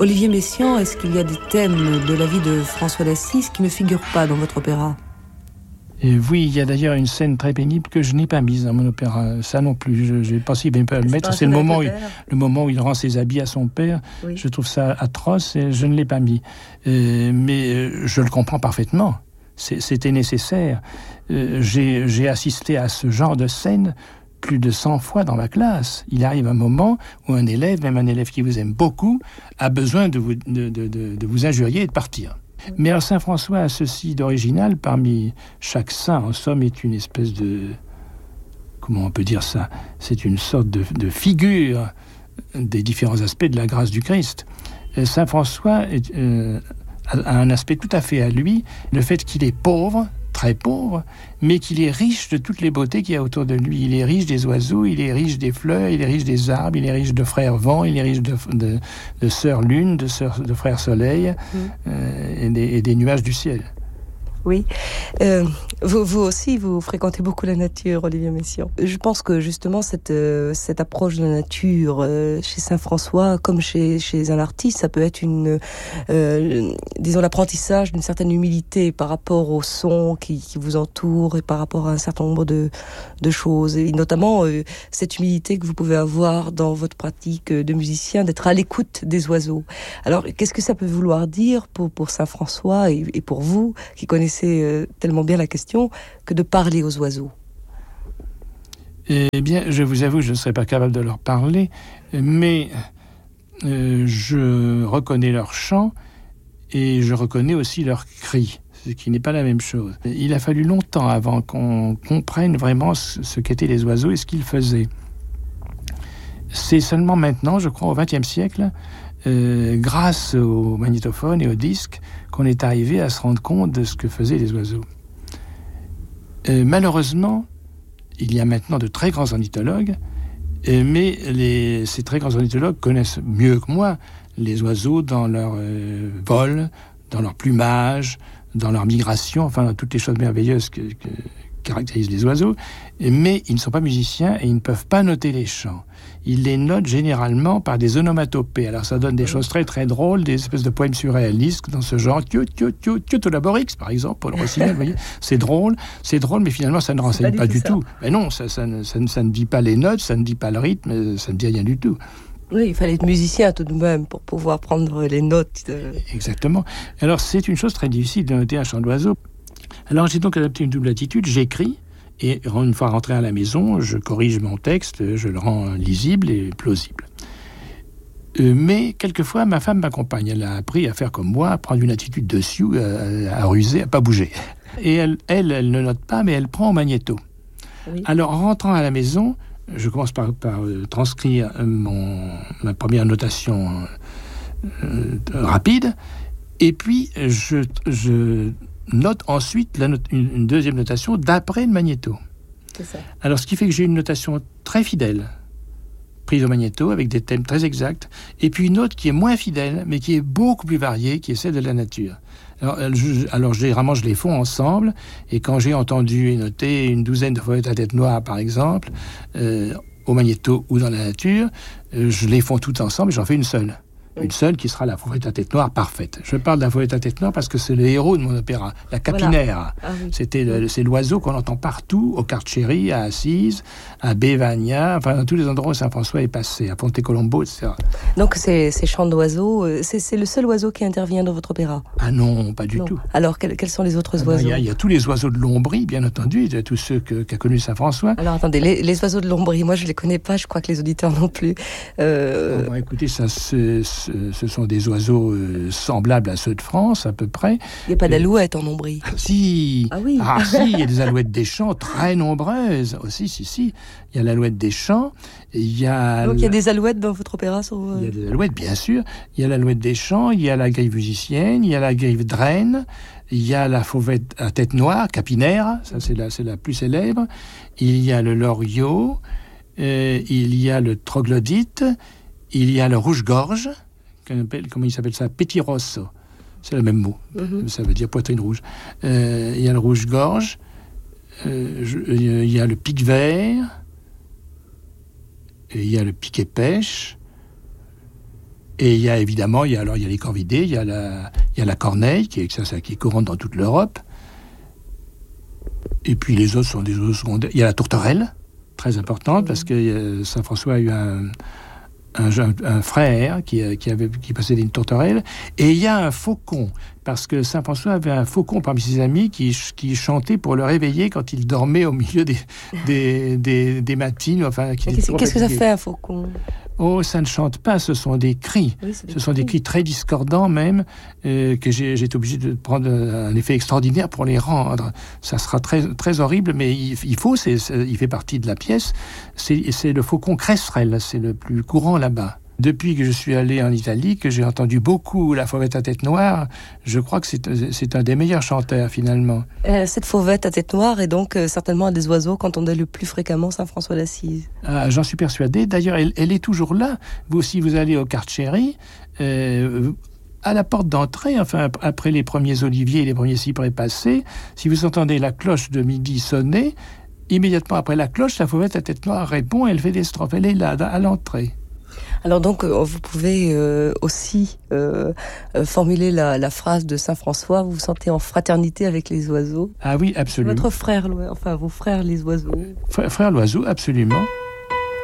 Olivier Messiaen, est-ce qu'il y a des thèmes de la vie de François d'Assise qui ne figurent pas dans votre opéra ? Et oui, il y a d'ailleurs une scène très pénible que je n'ai pas mise dans mon opéra. Ça non plus, je pense qu'il ne va pas le mettre. C'est le moment où il rend ses habits à son père. Oui. Je trouve ça atroce et je ne l'ai pas mis. Mais je le comprends parfaitement. C'était nécessaire. J'ai assisté à ce genre de scène plus de 100 fois dans ma classe. Il arrive un moment où un élève, même un élève qui vous aime beaucoup, a besoin de vous injurier et de partir. Mais alors Saint-François a ceci d'original, parmi chaque saint, en somme, est une espèce de... Comment on peut dire ça ? C'est une sorte de figure des différents aspects de la grâce du Christ. Saint-François a un aspect tout à fait à lui, le fait qu'il est pauvre, très pauvre, mais qu'il est riche de toutes les beautés qu'il y a autour de lui. Il est riche des oiseaux, il est riche des fleurs, il est riche des arbres, il est riche de frères vent, il est riche de sœurs lune, de frères soleil, et des nuages du ciel. Oui. Vous aussi, vous fréquentez beaucoup la nature, Olivier Messiaen. Je pense que justement, cette approche de la nature chez Saint-François, comme chez un artiste, ça peut être disons, l'apprentissage d'une certaine humilité par rapport au son qui vous entoure et par rapport à un certain nombre de choses. Et notamment, cette humilité que vous pouvez avoir dans votre pratique de musicien, d'être à l'écoute des oiseaux. Alors, qu'est-ce que ça peut vouloir dire pour Saint-François et pour vous, qui connaissez tellement bien la question, que de parler aux oiseaux? Eh bien, je vous avoue, je ne serais pas capable de leur parler, mais je reconnais leur chant et je reconnais aussi leurs cris, ce qui n'est pas la même chose. Il a fallu longtemps avant qu'on comprenne vraiment ce qu'étaient les oiseaux et ce qu'ils faisaient. C'est seulement maintenant, je crois, au XXe siècle, grâce au magnétophone et au disque, qu'on est arrivé à se rendre compte de ce que faisaient les oiseaux. Malheureusement, il y a maintenant de très grands ornithologues, mais ces très grands ornithologues connaissent mieux que moi les oiseaux dans leur vol, dans leur plumage, dans leur migration, enfin dans toutes les choses merveilleuses que caractérisent les oiseaux, mais ils ne sont pas musiciens et ils ne peuvent pas noter les chants. Ils les notent généralement par des onomatopées. Alors ça donne des choses très très drôles, des espèces de poèmes surréalistes dans ce genre. Tolaborix, par exemple, Paul Rossignol, vous voyez. C'est drôle, mais finalement ça ne renseigne pas du tout. Mais non, ça ne dit pas les notes, ça ne dit pas le rythme, ça ne dit rien du tout. Oui, il fallait être musicien tout de même pour pouvoir prendre les notes. Exactement. Alors c'est une chose très difficile de noter un chant d'oiseau. Alors j'ai donc adopté une double attitude, j'écris, et une fois rentré à la maison, je corrige mon texte, je le rends lisible et plausible. Mais quelquefois, ma femme m'accompagne. Elle a appris à faire comme moi, à prendre une attitude dessus, à ruser, à pas bouger. Et elle ne note pas, mais elle prend au magnéto. Oui. Alors en rentrant à la maison, je commence par transcrire ma première notation rapide, et puis je note ensuite une deuxième notation d'après le magnéto. C'est ça. Alors, ce qui fait que j'ai une notation très fidèle, prise au magnéto, avec des thèmes très exacts, et puis une autre qui est moins fidèle, mais qui est beaucoup plus variée, qui est celle de la nature. Alors généralement, je les fonds ensemble, et quand j'ai entendu et noté une douzaine de feuillettes à tête noire, par exemple, au magnéto ou dans la nature, je les fonds toutes ensemble et j'en fais une seule. Une seule qui sera la fauvette à tête noire parfaite. Je parle de la fauvette à tête noire parce que c'est le héros de mon opéra, la capinera. Voilà. Ah, oui. C'est l'oiseau qu'on entend partout, au Carceri, à Assise, à Bévagna, enfin dans tous les endroits où Saint-François est passé, à Pontecolombo, etc. Donc ces chants d'oiseaux, c'est le seul oiseau qui intervient dans votre opéra? Ah non, pas du tout. Alors quels sont les autres oiseaux? Il y a tous les oiseaux de l'Ombrie, bien entendu, il y a tous ceux qu'a connus Saint-François. Alors attendez, les oiseaux de l'Ombrie, moi je les connais pas, je crois que les auditeurs non plus. Écoutez, ça ce sont des oiseaux semblables à ceux de France, à peu près. Il n'y a pas d'alouettes en Ombrie. Si. Ah oui. Ah si, il y a des alouettes des champs très nombreuses. Aussi, si. Il y a l'alouette des champs. Donc il y a des alouettes dans votre opéra Il y a des alouettes, bien sûr. Il y a l'alouette des champs, il y a la grive musicienne, il y a la grive draine, il y a la fauvette à tête noire, capinera, ça c'est la plus célèbre. Il y a le loriot, il y a le troglodyte, il y a le rouge-gorge, comment il s'appelle ça, petit rosso, c'est le même mot, ça veut dire poitrine rouge. Il y a le rouge-gorge, il y a le pic vert, et il y a le piquet-pêche, Et il y a évidemment, il y a les corvidés, il y a la corneille qui est courante dans toute l'Europe. Et puis les autres sont des oiseaux secondaires. Il y a la tourterelle, très importante, parce que Saint François a eu un frère qui possédait une tourterelle. Et il y a un faucon, parce que Saint François avait un faucon parmi ses amis qui chantait pour le réveiller quand il dormait au milieu des matines. Enfin, qu'est-ce que ça fait, un faucon ? Oh, ça ne chante pas, ce sont des cris. Oui, ce sont des cris très discordants même, que j'ai été obligé de prendre un effet extraordinaire pour les rendre. Ça sera très, très horrible, mais il fait partie de la pièce. C'est le faucon cresserelle, c'est le plus courant là-bas. Depuis que je suis allé en Italie, que j'ai entendu beaucoup la fauvette à tête noire, je crois que c'est un des meilleurs chanteurs finalement. Cette fauvette à tête noire est donc certainement un des oiseaux qu'entendait le plus fréquemment Saint François d'Assise. Ah, j'en suis persuadé. D'ailleurs, elle est toujours là. Si vous allez au Carceri, à la porte d'entrée, enfin après les premiers oliviers et les premiers cyprès passés, si vous entendez la cloche de midi sonner, immédiatement après la cloche, la fauvette à tête noire répond, elle fait des strophes. Elle est là, à l'entrée. Alors donc, vous pouvez aussi formuler la phrase de Saint François, vous vous sentez en fraternité avec les oiseaux. Ah oui, absolument. Votre frère, enfin vos frères les oiseaux. Frère l'oiseau, absolument.